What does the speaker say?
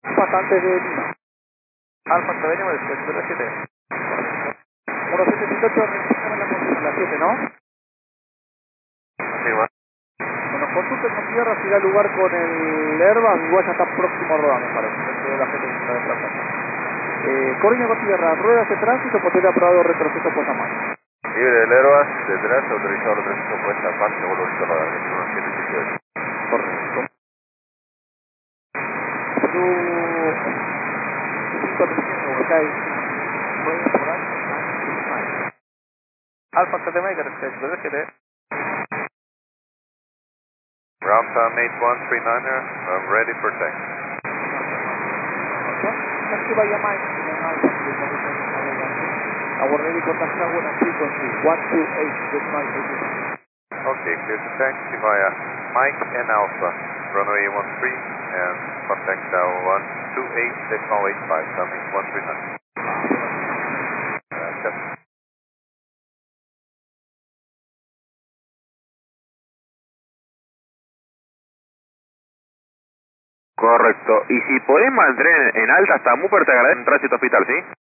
Pasante de Lima. Alfa, te venimos después, ¿verdad? 7. 1778, registrame la consulta, 7, ¿no? Sí, va. Bueno, consulta con tierra si da lugar con el Airbus, igual ya está próximo a rodar, me parece, dentro de la gente que se está desplazando. Corriño con tierra, ruedas de tránsito, motor aprobado, retroceso puesta a mano. Libre del Airbus, detrás, autorizado retroceso puesta a parte, seguro listo para 1718. Correcto. Tú, 535, ok. Pueden por ahí. Alfa, te venimos después, ¿verdad? 7. Ground time 8139er, I'm ready for taxi. Taxi by Mike, our ready contact tower and frequency 128.85. Okay, clear to taxi via Mike and Alpha, runway 13, and contact tower 128.85, coming 139. Gracias. Correcto. Y si podés mantener en alta hasta Mupper, te agradezco en tránsito hospital, ¿sí?